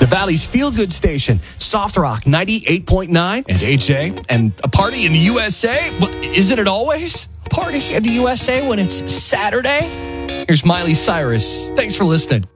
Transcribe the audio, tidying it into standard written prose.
The Valley's feel-good station, Soft Rock 98.9 and HA. And a party in the USA? Well, isn't it always a party in the USA when it's Saturday? Here's Miley Cyrus. Thanks for listening.